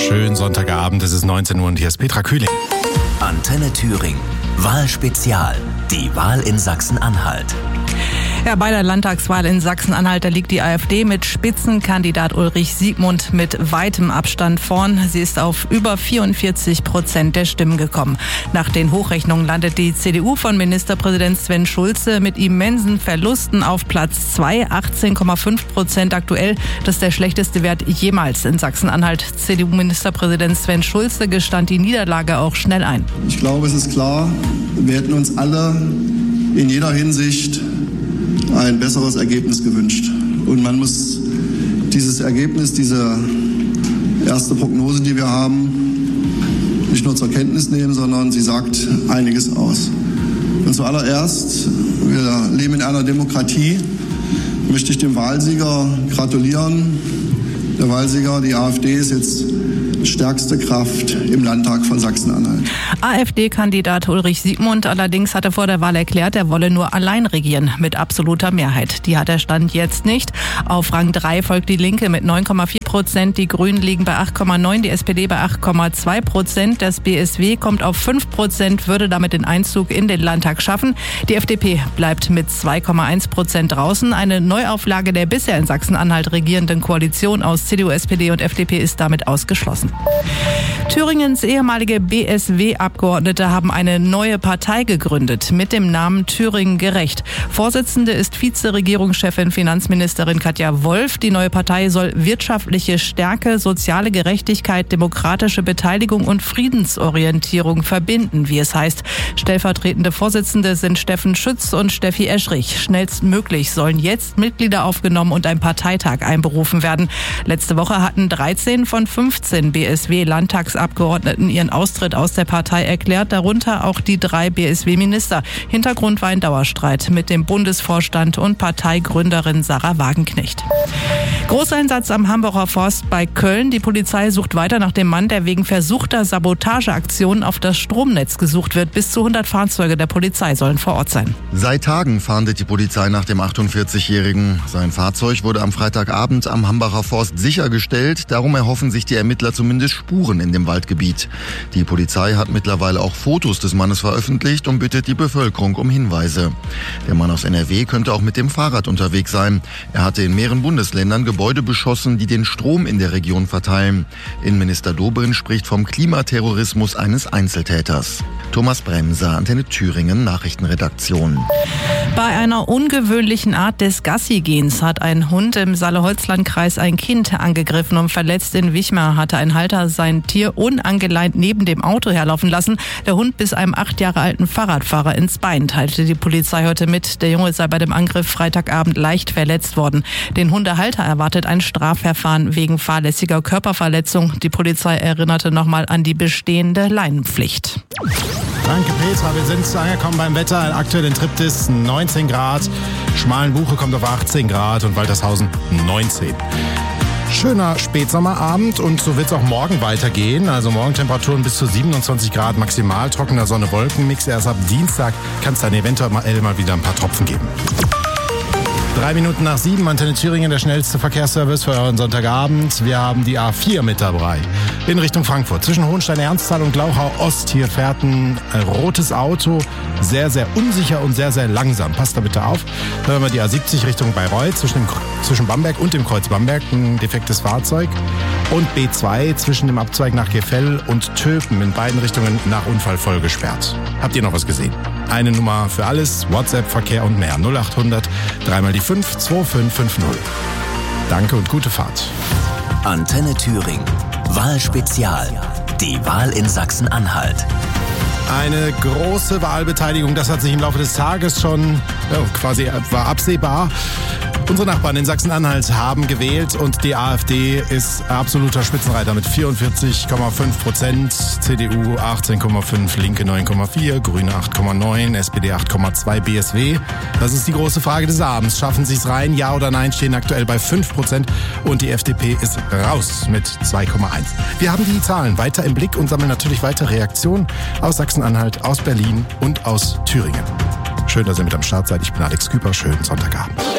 Schönen Sonntagabend, es ist 19 Uhr und hier ist Petra Kühling. Antenne Thüringen. Wahlspezial. Die Wahl in Sachsen-Anhalt. Ja, bei der Landtagswahl in Sachsen-Anhalt, da liegt die AfD mit Spitzenkandidat Ulrich Siegmund mit weitem Abstand vorn. Sie ist auf über 44% der Stimmen gekommen. Nach den Hochrechnungen landet die CDU von Ministerpräsident Sven Schulze mit immensen Verlusten auf Platz 2, 18,5% aktuell. Das ist der schlechteste Wert jemals in Sachsen-Anhalt. CDU-Ministerpräsident Sven Schulze gestand die Niederlage auch schnell ein. Ich glaube, es ist klar, wir hätten uns alle in jeder Hinsicht ein besseres Ergebnis gewünscht. Und man muss dieses Ergebnis, diese erste Prognose, die wir haben, nicht nur zur Kenntnis nehmen, sondern sie sagt einiges aus. Und zuallererst, wir leben in einer Demokratie, möchte ich dem Wahlsieger gratulieren. Der Wahlsieger, die AfD, ist jetzt stärkste Kraft im Landtag von Sachsen-Anhalt. AfD-Kandidat Ulrich Siegmund allerdings hatte vor der Wahl erklärt, er wolle nur allein regieren mit absoluter Mehrheit. Die hat er Stand jetzt nicht. Auf Rang 3 folgt die Linke mit 9,4%, die Grünen liegen bei 8,9%, die SPD bei 8,2%. Das BSW kommt auf 5%, würde damit den Einzug in den Landtag schaffen. Die FDP bleibt mit 2,1% draußen. Eine Neuauflage der bisher in Sachsen-Anhalt regierenden Koalition aus CDU, SPD und FDP ist damit ausgeschlossen. Thüringens ehemalige BSW-Abgeordnete haben eine neue Partei gegründet mit dem Namen Thüringen gerecht. Vorsitzende ist Vizeregierungschefin Finanzministerin Katja Wolf. Die neue Partei soll wirtschaftliche Stärke, soziale Gerechtigkeit, demokratische Beteiligung und Friedensorientierung verbinden, wie es heißt. Stellvertretende Vorsitzende sind Steffen Schütz und Steffi Eschrich. Schnellstmöglich sollen jetzt Mitglieder aufgenommen und ein Parteitag einberufen werden. Letzte Woche hatten 13 von 15 BSW-Landtagsabgeordneten ihren Austritt aus der Partei erklärt, darunter auch die 3 BSW-Minister. Hintergrund war ein Dauerstreit mit dem Bundesvorstand und Parteigründerin Sarah Wagenknecht. Großeinsatz am Hambacher Forst bei Köln. Die Polizei sucht weiter nach dem Mann, der wegen versuchter Sabotageaktionen auf das Stromnetz gesucht wird. Bis zu 100 Fahrzeuge der Polizei sollen vor Ort sein. Seit Tagen fahndet die Polizei nach dem 48-Jährigen. Sein Fahrzeug wurde am Freitagabend am Hambacher Forst sichergestellt. Darum erhoffen sich die Ermittler zumindest Spuren in dem Waldgebiet. Die Polizei hat mittlerweile auch Fotos des Mannes veröffentlicht und bittet die Bevölkerung um Hinweise. Der Mann aus NRW könnte auch mit dem Fahrrad unterwegs sein. Er hatte in mehreren Bundesländern Gebäude beschossen, die den Strom in der Region verteilen. Innenminister Dobrindt spricht vom Klimaterrorismus eines Einzeltäters. Thomas Bremser, Antenne Thüringen, Nachrichtenredaktion. Bei einer ungewöhnlichen Art des Gassigehens hat ein Hund im Saale-Holzland-Kreis ein Kind angegriffen und verletzt. In Wichmar hatte ein Halter sein Tier unangeleint neben dem Auto herlaufen lassen. Der Hund biss einem 8 Jahre alten Fahrradfahrer ins Bein, teilte die Polizei heute mit. Der Junge sei bei dem Angriff Freitagabend leicht verletzt worden. Den Hundehalter erwartet ein Strafverfahren wegen fahrlässiger Körperverletzung. Die Polizei erinnerte nochmal an die bestehende Leinenpflicht. Danke Petra, wir sind angekommen beim Wetter. Aktuell in Triptis 19 Grad, Schmalenbuche kommt auf 18 Grad und Waltershausen 19. Schöner Spätsommerabend und so wird es auch morgen weitergehen. Also morgen Temperaturen bis zu 27 Grad maximal, trockener Sonne-Wolken-Mix. Erst ab Dienstag kann es dann eventuell mal wieder ein paar Tropfen geben. 3 Minuten nach 7, Antenne Thüringen, der schnellste Verkehrsservice für euren Sonntagabend. Wir haben die A4 mit dabei in Richtung Frankfurt. Zwischen Hohenstein-Ernsthal und Glauchau-Ost. Hier fährt ein rotes Auto. Sehr, sehr unsicher und sehr, sehr langsam. Passt da bitte auf. Dann haben wir die A70 Richtung Bayreuth. Zwischen Bamberg und dem Kreuz Bamberg ein defektes Fahrzeug. Und B2 zwischen dem Abzweig nach Gefell und Töpen in beiden Richtungen nach Unfall voll gesperrt. Habt ihr noch was gesehen? Eine Nummer für alles, WhatsApp, Verkehr und mehr. 0800 3 mal die 5 2550. Danke und gute Fahrt. Antenne Thüringen. Wahlspezial. Die Wahl in Sachsen-Anhalt. Eine große Wahlbeteiligung, das hat sich im Laufe des Tages schon quasi war absehbar. Unsere Nachbarn in Sachsen-Anhalt haben gewählt und die AfD ist absoluter Spitzenreiter mit 44,5%, CDU 18,5%, Linke 9,4%, Grüne 8,9%, SPD 8,2%, BSW. Das ist die große Frage des Abends. Schaffen sie es rein? Ja oder nein? Stehen aktuell bei 5% und die FDP ist raus mit 2,1%. Wir haben die Zahlen weiter im Blick und sammeln natürlich weitere Reaktionen aus Sachsen-Anhalt, aus Berlin und aus Thüringen. Schön, dass ihr mit am Start seid. Ich bin Alex Küper. Schönen Sonntagabend.